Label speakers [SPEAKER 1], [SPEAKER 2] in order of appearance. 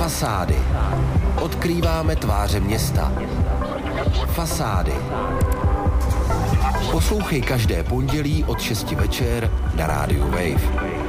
[SPEAKER 1] Fasády. Odkrýváme tváře města. Fasády. Poslouchej každé pondělí od 6 večer na rádiu Wave.